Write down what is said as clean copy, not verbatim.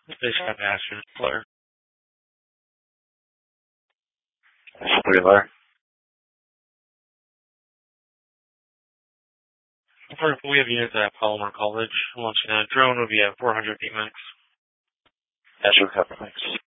Space Cap Master Flare. Spoiler. We have units at Palomar College. Launching a drone will be at 400 feet max. Azure cover max.